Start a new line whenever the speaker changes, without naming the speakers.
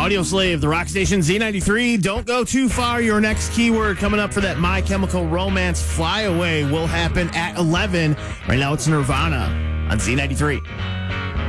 Audio Slave, the rock station Z93. Don't go too far. Your next keyword coming up for that My Chemical Romance Fly Away will happen at 11. Right now it's Nirvana on Z93.